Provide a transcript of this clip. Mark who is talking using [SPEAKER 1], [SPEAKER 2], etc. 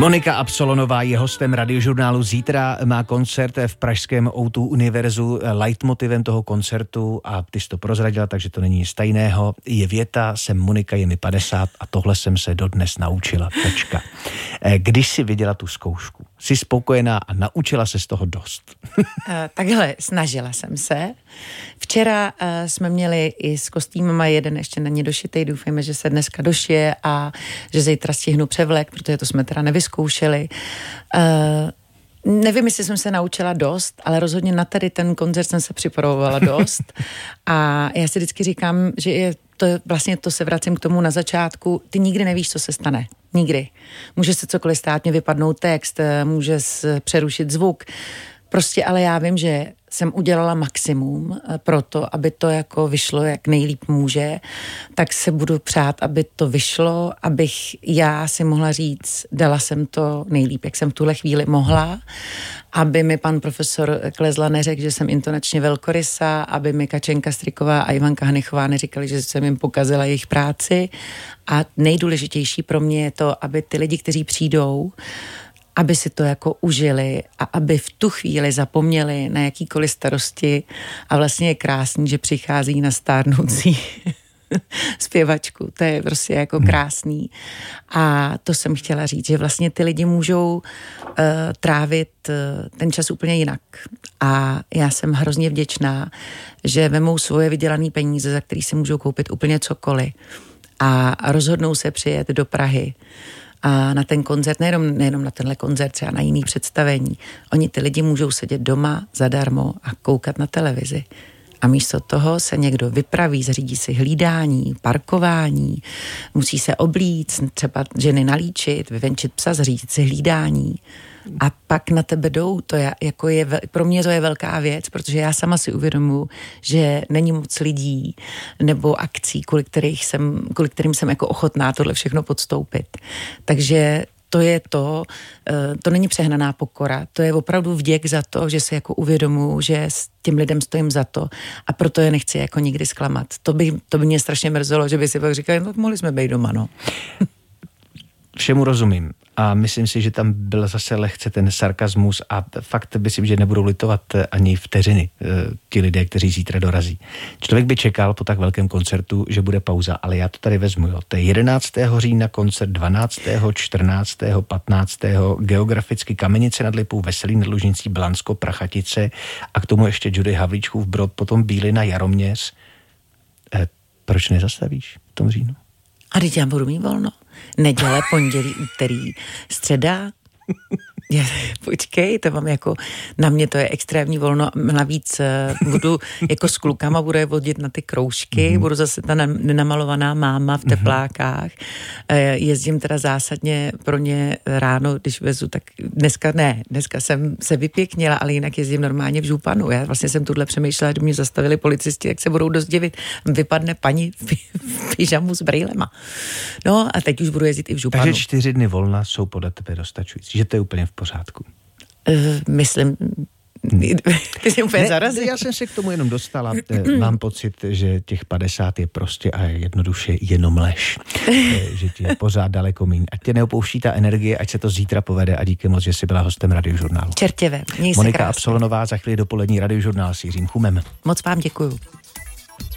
[SPEAKER 1] Monika Absolonová je hostem Radiožurnálu. Zítra má koncert v pražském O2 Univerzu. Leitmotivem toho koncertu, a ty jsi to prozradila, takže to není nic tajného, je věta: jsem Monika, je mi 50 a tohle jsem se dodnes naučila. Tečka. Když jsi viděla tu zkoušku, jsi spokojená a naučila se z toho dost?
[SPEAKER 2] Takhle, snažila jsem se. Včera jsme měli i s kostýmama jeden ještě na ně došitej, doufejme, že se dneska došije a že zítra stihnu převlek, protože to jsme teda nevyzkoušeli. Nevím, jestli jsem se naučila dost, ale rozhodně na tady ten koncert jsem se připravovala dost a já si vždycky říkám, že je to vlastně, to se vracím k tomu na začátku, ty nikdy nevíš, co se stane. Nikdy. Může se cokoliv stát, mě vypadnout text, může přerušit zvuk. Prostě ale já vím, že jsem udělala maximum pro to, aby to jako vyšlo, jak nejlíp může, tak se budu přát, aby to vyšlo, abych já si mohla říct, dala jsem to nejlíp, jak jsem v tuhle chvíli mohla, aby mi pan profesor Klezla neřekl, že jsem intonačně velkorysa, aby mi Kačenka Striková a Ivanka Hanichová neříkali, že jsem jim pokazila jejich práci. A nejdůležitější pro mě je to, aby ty lidi, kteří přijdou, aby si to jako užili a aby v tu chvíli zapomněli na jakýkoliv starosti a vlastně je krásný, že přichází na stárnoucí zpěvačku. To je prostě jako krásný. A to jsem chtěla říct, že vlastně ty lidi můžou trávit ten čas úplně jinak. A já jsem hrozně vděčná, že vemou svoje vydělané peníze, za který si můžou koupit úplně cokoliv. A rozhodnou se přijet do Prahy a na ten koncert, nejenom na tenhle koncert, třeba na jiný představení. Oni ty lidi můžou sedět doma zadarmo a koukat na televizi. A místo toho se někdo vypraví, zařídí si hlídání, parkování, musí se oblíct, třeba ženy nalíčit, vyvenčit psa, zařídit si hlídání. A pak na tebe jdou, pro mě to je velká věc, protože já sama si uvědomuji, že není moc lidí nebo akcí, kvůli kterým jsem jako ochotná tohle všechno podstoupit. Takže to není přehnaná pokora, to je opravdu vděk za to, že si jako uvědomuji, že s těm lidem stojím za to a proto je nechci jako nikdy zklamat. To by mě strašně mrzelo, že by si pak říkali, no mohli jsme být doma, no.
[SPEAKER 1] Všemu rozumím a myslím si, že tam byl zase lehce ten sarkazmus a fakt myslím, že nebudou litovat ani vteřiny ti lidé, kteří zítra dorazí. Člověk by čekal po tak velkém koncertu, že bude pauza, ale já to tady vezmu. Jo. To je 11. října koncert, 12., 14., 15. geograficky Kamenice nad Lipou, Veselí nad Lužnicí, Blansko, Prachatice a k tomu ještě Judy Havlíčkův Brod, potom Bílina, Jaroměř. Proč nezastavíš v tom říjnu?
[SPEAKER 2] A teď já budu mít volno. Neděle, pondělí, úterý, středa. Počkej, to mám jako, na mě to je extrémní volno, navíc budu jako s klukama, budu je vodit na ty kroužky, budu zase ta nenamalovaná máma v teplákách, jezdím teda zásadně pro ně ráno, když vezu, tak dneska jsem se vypěknila, ale jinak jezdím normálně v županu. Já vlastně jsem tuhle přemýšlela, když mě zastavili policisti, jak se budou dost divit, vypadne paní v pyžamu s brýlema. No a teď už budu jezdit i v županu.
[SPEAKER 1] Takže 4 dny volna jsou podle tebe dostačující, že to je úplně v pořádku.
[SPEAKER 2] Myslím, ty jsi úplně zarazil.
[SPEAKER 1] Já jsem se k tomu jenom dostala. Mám pocit, že těch 50 je prostě a jednoduše jenom lež. Že ti je pořád daleko míň. Ať tě neopouští ta energie, ať se to zítra povede a díky moc, že jsi byla hostem Radiožurnálu.
[SPEAKER 2] Čertěve, měj se
[SPEAKER 1] Monika
[SPEAKER 2] krásně.
[SPEAKER 1] Absolonová, za chvíli dopolední Radiožurnál s Jiřím Chumem.
[SPEAKER 2] Moc vám děkuju.